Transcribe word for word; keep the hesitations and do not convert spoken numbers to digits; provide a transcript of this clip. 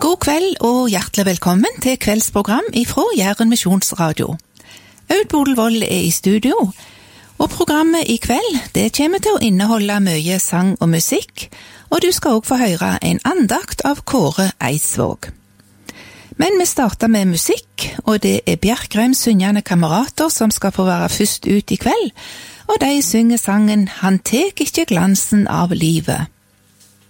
God kveld og hjertelig velkommen til kveldsprogram ifra Jæren Misjonsradio. Aud Bodelvold er i studio, og programmet i kveld det kommer til å inneholde mye sang og musikk, og du skal også få høre en andakt av Kåre Eidsvåg. Men vi starter med musikk, og det er Bjerkreim syngende kamerater som skal få være først ut i kveld, og de synger sangen «Han tek ikke glansen av livet».